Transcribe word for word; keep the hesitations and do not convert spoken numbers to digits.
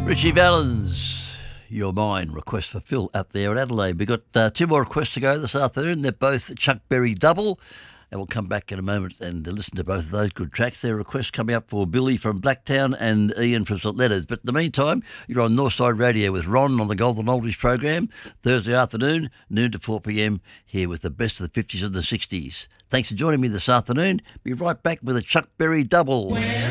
Richie Valens, Your Mind, request for Phil up there at Adelaide. We've got uh, two more requests to go this afternoon. They're both Chuck Berry double, and we'll come back in a moment and listen to both of those good tracks. There are requests coming up for Billy from Blacktown and Ian from St Leonards. But in the meantime, you're on Northside Radio with Ron on the Golden Oldies program, Thursday afternoon, noon to four p.m, here with the best of the fifties and the sixties. Thanks for joining me this afternoon. Be right back with a Chuck Berry double.